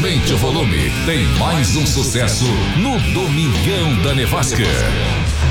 Aumente o volume, tem mais um sucesso no Domingão da Nevasca.